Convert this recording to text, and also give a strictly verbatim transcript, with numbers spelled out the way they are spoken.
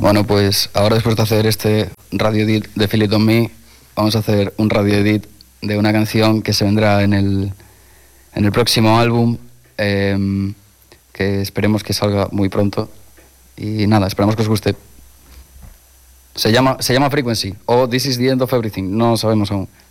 Bueno, pues ahora después de hacer este radio edit de Feel It On Me, vamos a hacer un radio edit de una canción que se vendrá en el, en el próximo álbum, eh, que esperemos que salga muy pronto. Y nada, esperamos que os guste. Se llama, se llama Frequency o This Is The End Of Everything, no sabemos aún.